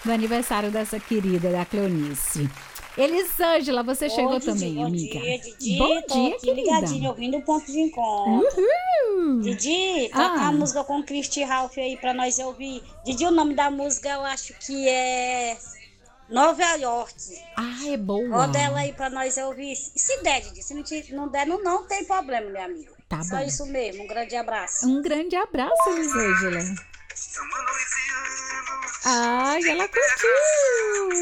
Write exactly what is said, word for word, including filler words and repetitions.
do aniversário dessa querida, da Cleonice. Elisângela, você chegou Oi, Didi, também, bom amiga. dia, Didi. Bom Tô dia, aqui querida. ligadinho, ouvindo o ponto de encontro. Uhul. Didi, toca Ah. uma música com Christy Ralph aí pra nós ouvir. Didi, o nome da música eu acho que é Nova York. Ah, é boa. Roda ela aí pra nós ouvir. E se der, Didi, se não, te, não der, não, não tem problema, minha amiga. Tá Só bom. isso mesmo, um grande abraço. Um grande abraço, Elisângela. Ai, ela curtiu.